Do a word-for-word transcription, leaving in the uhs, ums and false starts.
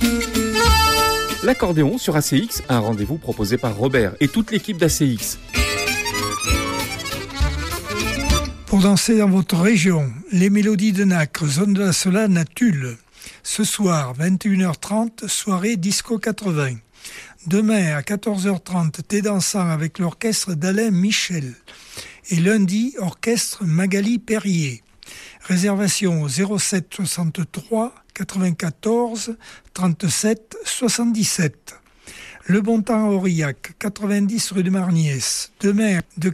L'accordéon sur A C X, un rendez-vous proposé par Robert et toute l'équipe d'A C X. Pour danser dans votre région, les mélodies de Nacre, zone de la Solane à Tulle. Ce soir, vingt et une heures trente, soirée disco quatre-vingts. Demain, à quatorze heures trente, thé dansant avec l'orchestre d'Alain Michel. Et lundi, orchestre Magali Perrier. Réservation au zéro sept soixante-trois quatre-vingt-quatorze trente-sept soixante-dix-sept. Le Bon Temps à Aurillac, quatre-vingt-dix rue de Marniès. Demain, de